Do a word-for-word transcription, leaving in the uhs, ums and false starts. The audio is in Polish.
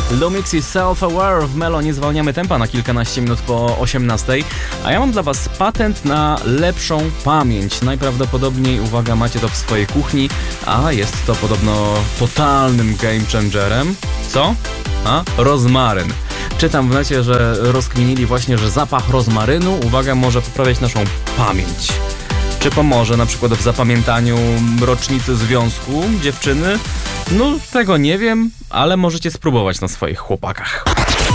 Lumix i Self-Aware w Melo. Nie zwalniamy tempa na kilkanaście minut po osiemnastej. A ja mam dla was patent na lepszą pamięć. Najprawdopodobniej, uwaga, macie to w swojej kuchni, a jest to podobno totalnym game changerem. Co? A? Rozmaryn. Czytam w necie, że rozkminili właśnie, że zapach rozmarynu, uwaga, może poprawiać naszą pamięć. Czy pomoże na przykład w zapamiętaniu rocznicy związku dziewczyny? No, tego nie wiem, ale możecie spróbować na swoich chłopakach.